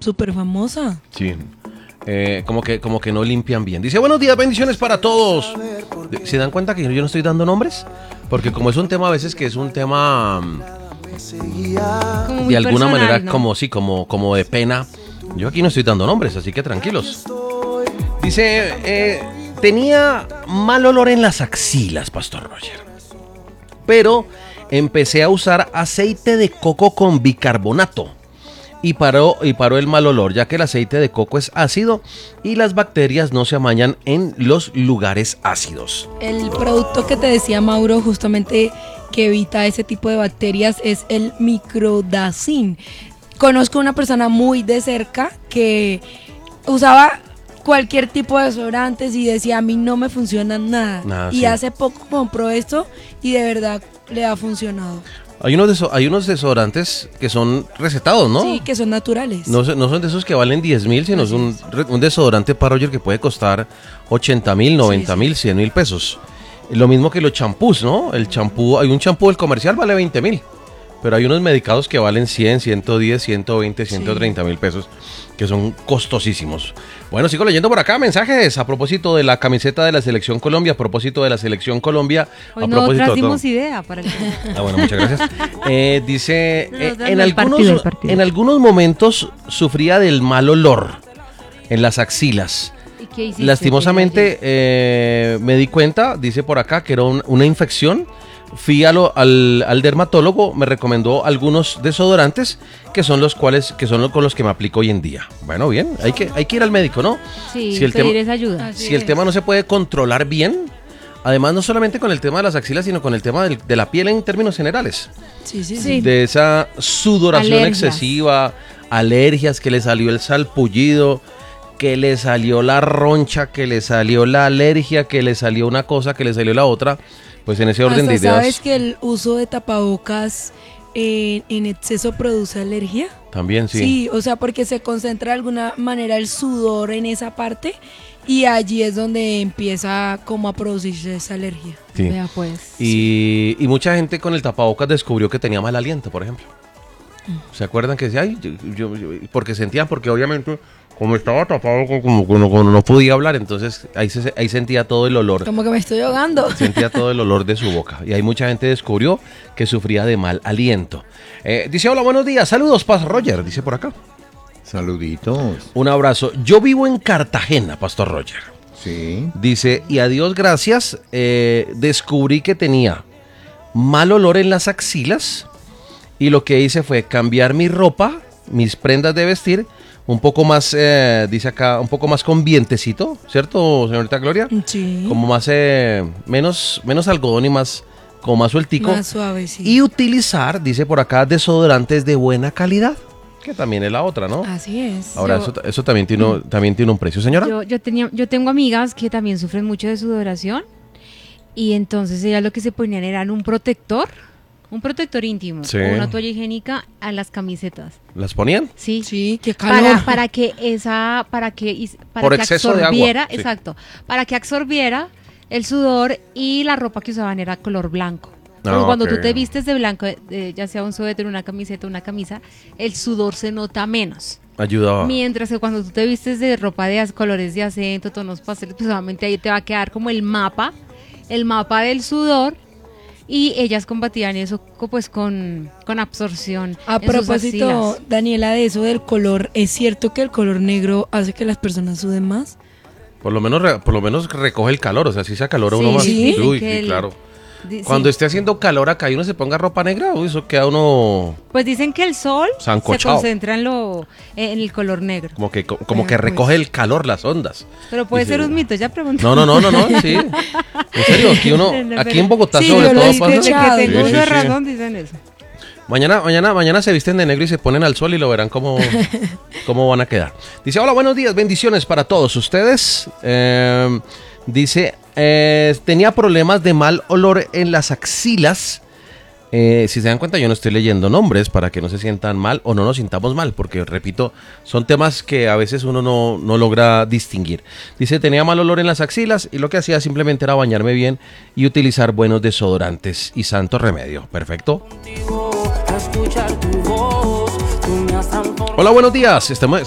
súper famosa. Sí. Como que no limpian bien. Dice, buenos días, bendiciones para todos. ¿Se dan cuenta que yo no estoy dando nombres? Porque como es un tema a veces que es un tema de alguna personal, manera, ¿no? como de pena, yo aquí no estoy dando nombres, así que tranquilos. Dice, tenía mal olor en las axilas, Pastor Roger, pero empecé a usar aceite de coco con bicarbonato y paró el mal olor, ya que el aceite de coco es ácido y las bacterias no se amañan en los lugares ácidos. El producto que te decía Mauro justamente que evita ese tipo de bacterias es el microdacin. Conozco una persona muy de cerca que usaba cualquier tipo de desodorantes y decía, a mí no me funciona nada. Y sí. hace poco compró esto y de verdad le ha funcionado. Hay unos desodorantes que son recetados, ¿no? Sí, que son naturales. No son de esos que valen 10,000, sino es un desodorante para Roger que puede costar 80,000, 90,000, 100,000 pesos. Lo mismo que los champús, ¿no? El champú, hay un champú, el comercial vale 20,000, pero hay unos medicados que valen 100, 110, 120, 130,000 pesos, que son costosísimos. Bueno, sigo leyendo por acá mensajes a propósito de la camiseta de la Selección Colombia, a propósito de la Selección Colombia. Hoy a nosotras propósito de dimos todo. idea para el Bueno, muchas gracias. Dice, el partido. en algunos momentos sufría del mal olor en las axilas. ¿Y qué hiciste? Lastimosamente me di cuenta, dice por acá, que era una infección. Fui al dermatólogo, me recomendó algunos desodorantes que son con los que me aplico hoy en día. Bueno, bien, hay que ir al médico, ¿no? Sí, Si el pedir tema- esa ayuda. Así Si el es. tema no se puede controlar bien, además no solamente con el tema de las axilas, sino con el tema de la piel en términos generales. Sí. Sí. De esa sudoración Alergias. excesiva, alergias, que le salió el salpullido, que le salió la roncha, que le salió la alergia, que le salió una cosa, que le salió la otra. Pues en ese orden Hasta de ideas ¿sabes que el uso de tapabocas en exceso produce alergia? también sí. Sí, o sea, porque se concentra de alguna manera el sudor en esa parte y allí es donde empieza como a producirse esa alergia. Sí. Vea pues. Y mucha gente con el tapabocas descubrió que tenía mal aliento, por ejemplo. ¿Se acuerdan que decía, ay, porque sentían, porque obviamente como estaba tapado, como no podía hablar, entonces ahí sentía todo el olor. Como que me estoy ahogando. Sentía todo el olor de su boca. Y ahí mucha gente descubrió que sufría de mal aliento. Dice, hola, buenos días. Saludos, Pastor Roger, dice por acá. Saluditos. Un abrazo. Yo vivo en Cartagena, Pastor Roger. Sí. Dice, y a Dios gracias, descubrí que tenía mal olor en las axilas. Y lo que hice fue cambiar mi ropa, mis prendas de vestir, un poco más, dice acá, un poco más con vientecito, ¿cierto, señorita Gloria? Sí. Como más, menos algodón y más, como más sueltico. Más suave, sí. Y utilizar, dice por acá, desodorantes de buena calidad, que también es la otra, ¿no? Así es. Ahora, eso también tiene un precio, señora. Yo tengo amigas que también sufren mucho de sudoración y entonces ellas lo que se ponían era un protector íntimo Sí. o una toalla higiénica a las camisetas. ¿Las ponían? Sí. Sí, qué calor. Para que Por exceso de agua, absorbiera, sí. exacto, para que absorbiera el sudor y la ropa que usaban era color blanco. Porque cuando ok. tú te vistes de blanco, ya sea un suéter, una camiseta, una camisa, el sudor se nota menos. Ayudaba. Mientras que cuando tú te vistes de ropa de colores de acento, tonos pasteles, pues obviamente ahí te va a quedar como el mapa del sudor. Y ellas combatían eso pues con absorción. A en sus propósito, axilas. Daniela, de eso del color, ¿es cierto que el color negro hace que las personas suden más? Por lo menos recoge el calor, o sea, si se acalora uno Sí, más. sí, Uy, que sí, el- claro. Sí. Cuando esté haciendo calor acá y uno se ponga ropa negra, uy, eso queda uno Pues dicen que el sol se sancochado. concentra en el color negro. Como que Pues. recoge el calor, las ondas. Pero puede Dice- ser un mito, ya pregunté. No, sí. En serio, aquí en Bogotá Sí, sobre yo lo todo he pasa. escuchado. Que tengo Sí, uso de sí. razón, dicen eso. Mañana se visten de negro y se ponen al sol y lo verán cómo van a quedar. Dice, hola, buenos días, bendiciones para todos ustedes. Dice, tenía problemas de mal olor en las axilas. Si se dan cuenta, yo no estoy leyendo nombres para que no se sientan mal o no nos sintamos mal, porque repito, son temas que a veces uno no logra distinguir. Dice, tenía mal olor en las axilas y lo que hacía simplemente era bañarme bien y utilizar buenos desodorantes y santo remedio. Perfecto. Hola, buenos días.